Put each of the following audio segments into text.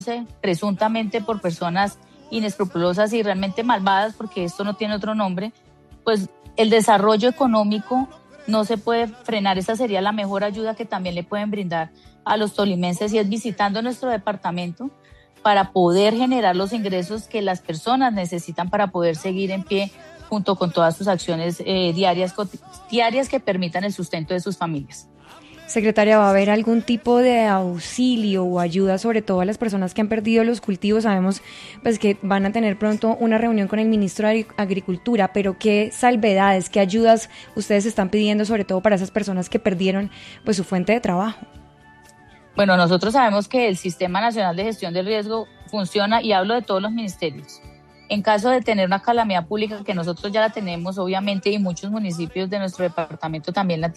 presuntamente por personas inescrupulosas y realmente malvadas, porque esto no tiene otro nombre, pues el desarrollo económico no se puede frenar. Esa sería la mejor ayuda que también le pueden brindar a los tolimenses, y es visitando nuestro departamento para poder generar los ingresos que las personas necesitan para poder seguir en pie junto con todas sus acciones diarias que permitan el sustento de sus familias. Secretaria, ¿va a haber algún tipo de auxilio o ayuda, sobre todo a las personas que han perdido los cultivos? Sabemos pues que van a tener pronto una reunión con el ministro de Agricultura, pero ¿qué salvedades, qué ayudas ustedes están pidiendo, sobre todo para esas personas que perdieron pues su fuente de trabajo? Bueno, nosotros sabemos que el Sistema Nacional de Gestión del Riesgo funciona, y hablo de todos los ministerios. En caso de tener una calamidad pública, que nosotros ya la tenemos obviamente, y muchos municipios de nuestro departamento también la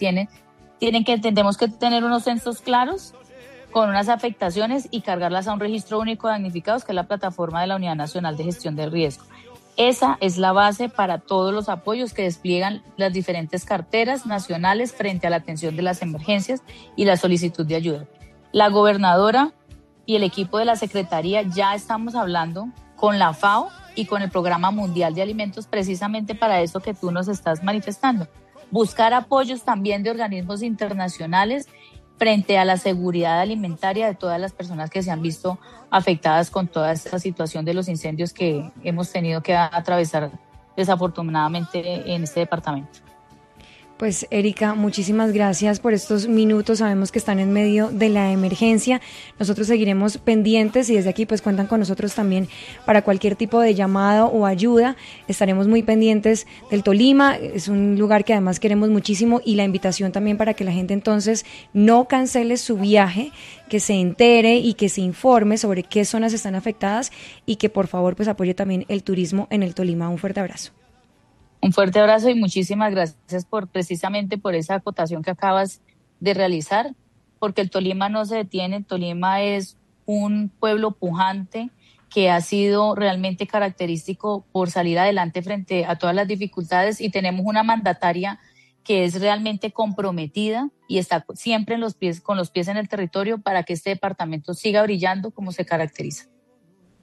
tenemos que tener unos censos claros con unas afectaciones y cargarlas a un registro único de damnificados, que es la plataforma de la Unidad Nacional de Gestión del Riesgo. Esa es la base para todos los apoyos que despliegan las diferentes carteras nacionales frente a la atención de las emergencias y la solicitud de ayuda. La gobernadora y el equipo de la Secretaría ya estamos hablando con la FAO y con el Programa Mundial de Alimentos, precisamente para eso que tú nos estás manifestando. Buscar apoyos también de organismos internacionales frente a la seguridad alimentaria de todas las personas que se han visto afectadas con toda esta situación de los incendios que hemos tenido que atravesar desafortunadamente en este departamento. Pues Erika, muchísimas gracias por estos minutos. Sabemos que están en medio de la emergencia. Nosotros seguiremos pendientes y desde aquí pues cuentan con nosotros también para cualquier tipo de llamado o ayuda. Estaremos muy pendientes del Tolima. Es un lugar que además queremos muchísimo, y la invitación también para que la gente entonces no cancele su viaje, que se entere y que se informe sobre qué zonas están afectadas, y que por favor pues apoye también el turismo en el Tolima. Un fuerte abrazo. Un fuerte abrazo y muchísimas gracias precisamente por esa acotación que acabas de realizar, porque el Tolima no se detiene. El Tolima es un pueblo pujante que ha sido realmente característico por salir adelante frente a todas las dificultades, y tenemos una mandataria que es realmente comprometida y está siempre con los pies en el territorio para que este departamento siga brillando como se caracteriza.